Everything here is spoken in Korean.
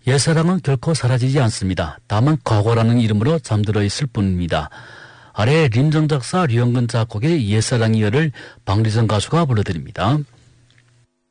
옛사랑은 결코 사라지지 않습니다. 다만 과거라는 이름으로 잠들어 있을 뿐입니다. 아래 림정 작사, 류영근 작곡의 옛사랑이여를 박리정 가수가 불러드립니다.